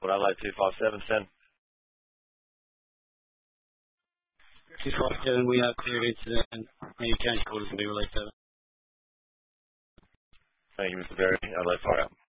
What Adelaide 257, Sen? 257, we are cleared incident. Any change orders will be released over. Thank you, Mr. Berry. Adelaide, fire up.